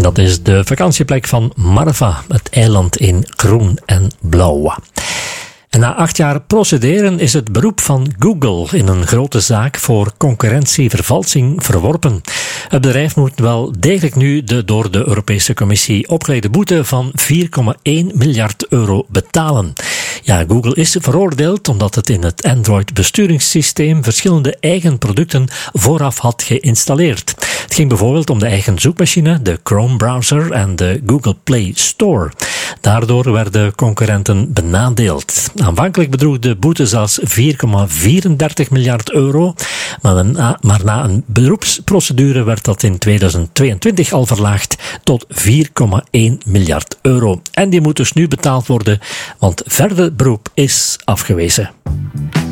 Dat is de vakantieplek van Marva, het eiland in groen en blauw. En na 8 jaar procederen is het beroep van Google in een grote zaak voor concurrentievervalsing verworpen. Het bedrijf moet wel degelijk nu de door de Europese Commissie opgelegde boete van 4,1 miljard euro betalen. Ja, Google is veroordeeld omdat het in het Android-besturingssysteem verschillende eigen producten vooraf had geïnstalleerd. Het ging bijvoorbeeld om de eigen zoekmachine, de Chrome-browser en de Google Play Store. Daardoor werden concurrenten benadeeld. Aanvankelijk bedroeg de boete zelfs 4,34 miljard euro, maar na een beroepsprocedure werd dat in 2022 al verlaagd tot 4,1 miljard euro. En die moet dus nu betaald worden, want verder beroep is afgewezen.